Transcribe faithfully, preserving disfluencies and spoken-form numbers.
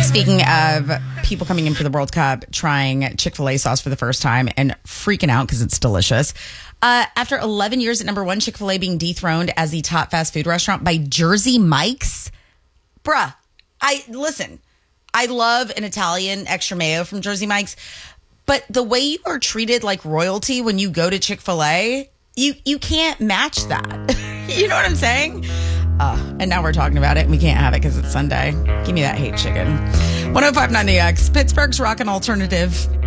Speaking of people coming in for the World Cup, trying Chick-fil-A sauce for the first time and freaking out because it's delicious. Uh, after eleven years at number one, Chick-fil-A being dethroned as the top fast food restaurant by Jersey Mike's. Bruh, I listen, I love an Italian extra mayo from Jersey Mike's, but the way you are treated like royalty when you go to Chick-fil-A, you, you can't match that. You know what I'm saying? Uh, and now we're talking about it, and we can't have it because it's Sunday. Give me that hate chicken. one oh five point nine The X, Pittsburgh's Rockin' Alternative.